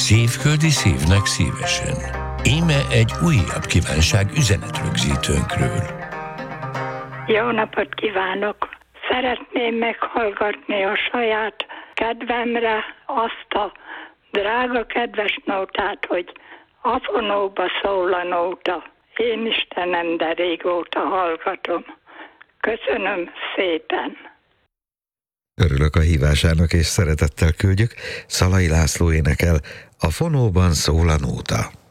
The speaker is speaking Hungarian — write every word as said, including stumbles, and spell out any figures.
Szívföldi szívnek szívesen. Íme egy újabb kívánság üzenetrögzítőnkről. Jó napot kívánok! Szeretném meghallgatni a saját kedvemre azt a drága kedves nótát, hogy a fonóba szól a nóta. Én Istenem, de régóta hallgatom. Köszönöm szépen! Örülök a hívásának, és szeretettel küldjük. Szalai László énekel, a fonóban szól a nóta.